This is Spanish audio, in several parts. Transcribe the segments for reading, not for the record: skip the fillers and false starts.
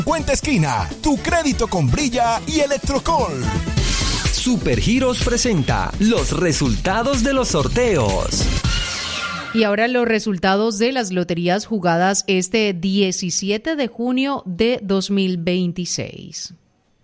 Cuenta Esquina, tu crédito con Brilla y Electrocol. Supergiros presenta los resultados de los sorteos. Y ahora los resultados de las loterías jugadas este 17 de junio de 2026.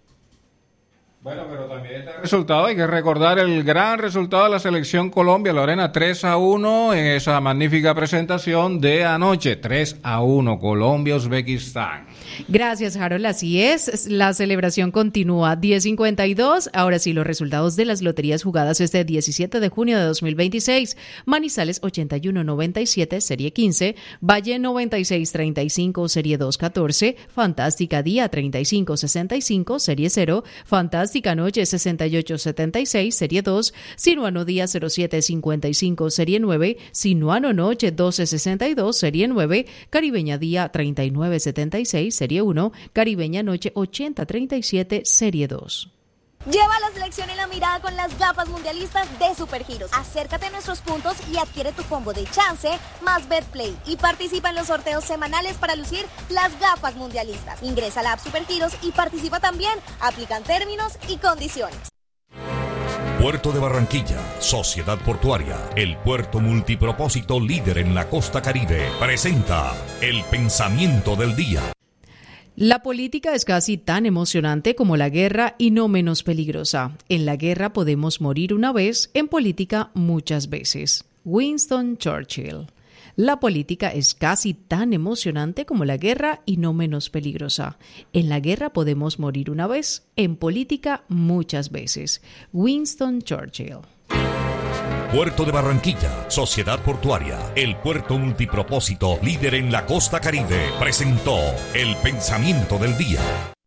Bueno, pero también este resultado, hay que recordar el gran resultado de la selección Colombia, Lorena, 3-1 en esa magnífica presentación de anoche, 3-1, Colombia-Uzbekistán. Gracias, Harold, así es, la celebración continúa, 10:52, ahora sí, los resultados de las loterías jugadas este 17 de junio de 2026, Manizales 8197, serie 15, Valle 9635, serie 214, Fantástica Día 3565, serie 0, Fantástica Noche 6876, serie 2, Sinuano Día 0755, serie 9, Sinuano Noche 1262, serie 9, Caribeña Día 3976, serie 1, Caribeña Noche 8037, serie 2. Lleva la selección en la mirada con las gafas mundialistas de Supergiros. Acércate a nuestros puntos y adquiere tu combo de chance más BetPlay y participa en los sorteos semanales para lucir las gafas mundialistas. Ingresa a la app Supergiros y participa también. Aplican términos y condiciones. Puerto de Barranquilla, Sociedad Portuaria, el puerto multipropósito líder en la costa Caribe, presenta el pensamiento del día. La política es casi tan emocionante como la guerra y no menos peligrosa. En la guerra podemos morir una vez, en política muchas veces. Winston Churchill. La política es casi tan emocionante como la guerra y no menos peligrosa. En la guerra podemos morir una vez, en política muchas veces. Winston Churchill. Puerto de Barranquilla, Sociedad Portuaria, el puerto multipropósito líder en la costa Caribe, presentó el pensamiento del día.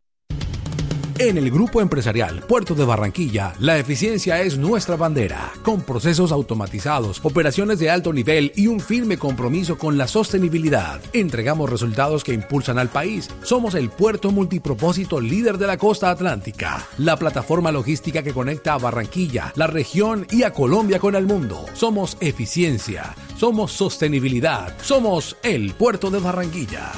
En el Grupo Empresarial Puerto de Barranquilla, la eficiencia es nuestra bandera. Con procesos automatizados, operaciones de alto nivel y un firme compromiso con la sostenibilidad, entregamos resultados que impulsan al país. Somos el puerto multipropósito líder de la costa atlántica, la plataforma logística que conecta a Barranquilla, la región y a Colombia con el mundo. Somos eficiencia, somos sostenibilidad, somos el Puerto de Barranquilla.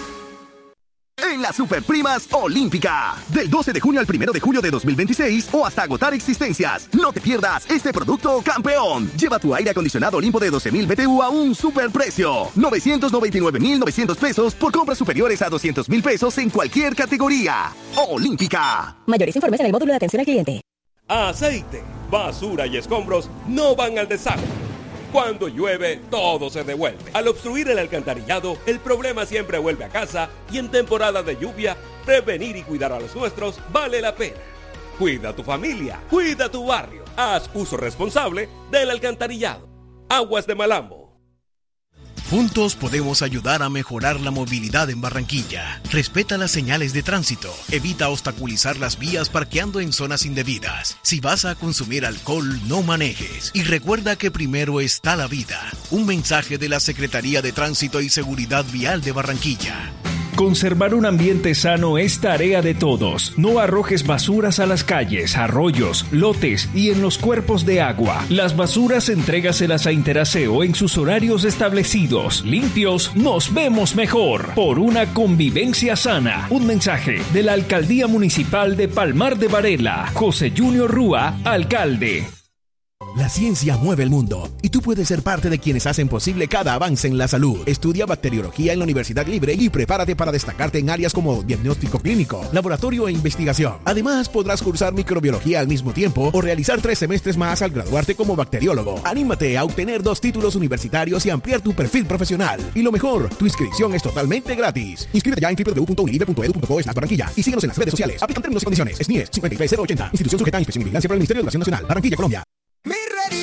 En las Superprimas Olímpica, del 12 de junio al 1 de julio de 2026 o hasta agotar existencias. No te pierdas este producto campeón. Lleva tu aire acondicionado Olimpo de 12.000 BTU a un superprecio. 999.900 pesos por compras superiores a 200.000 pesos en cualquier categoría. Olímpica. Mayores informes en el módulo de atención al cliente. Aceite, basura y escombros no van al desagüe. Cuando llueve, todo se devuelve. Al obstruir el alcantarillado, el problema siempre vuelve a casa y en temporada de lluvia, prevenir y cuidar a los nuestros vale la pena. Cuida a tu familia, cuida tu barrio. Haz uso responsable del alcantarillado. Aguas de Malambo. Juntos podemos ayudar a mejorar la movilidad en Barranquilla. Respeta las señales de tránsito. Evita obstaculizar las vías parqueando en zonas indebidas. Si vas a consumir alcohol, no manejes. Y recuerda que primero está la vida. Un mensaje de la Secretaría de Tránsito y Seguridad Vial de Barranquilla. Conservar un ambiente sano es tarea de todos. No arrojes basuras a las calles, arroyos, lotes y en los cuerpos de agua. Las basuras entrégaselas a Interaseo en sus horarios establecidos. Limpios, nos vemos mejor. Por una convivencia sana. Un mensaje de la Alcaldía Municipal de Palmar de Varela. José Junior Rúa, alcalde. La ciencia mueve el mundo y tú puedes ser parte de quienes hacen posible cada avance en la salud. Estudia bacteriología en la Universidad Libre y prepárate para destacarte en áreas como diagnóstico clínico, laboratorio e investigación. Además, podrás cursar microbiología al mismo tiempo o realizar 3 semestres más al graduarte como bacteriólogo. Anímate a obtener 2 títulos universitarios y ampliar tu perfil profesional. Y lo mejor, tu inscripción es totalmente gratis. Inscríbete ya en www.unilibre.edu.co/Barranquilla y síguenos en las redes sociales. Aplican términos y condiciones. SNIES 53080. Institución sujeta a inspección y vigilancia por el Ministerio de Educación Nacional. Barranquilla, Colombia. Mi